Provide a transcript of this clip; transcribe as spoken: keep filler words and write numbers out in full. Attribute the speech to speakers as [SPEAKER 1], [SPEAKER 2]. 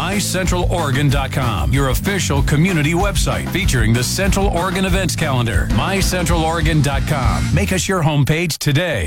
[SPEAKER 1] my central oregon dot com, your official community website featuring the Central Oregon events calendar. my central oregon dot com. Make us your homepage today.